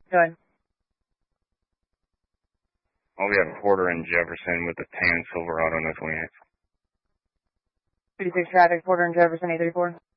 Go ahead. Oh, we have Porter and Jefferson with the tan Silverado on the 28th. 56 traffic, Porter and Jefferson, 834.